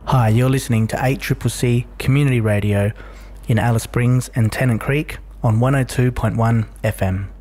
Hi, you're listening to 8CCC Community Radio in Alice Springs and Tennant Creek on 102.1 FM.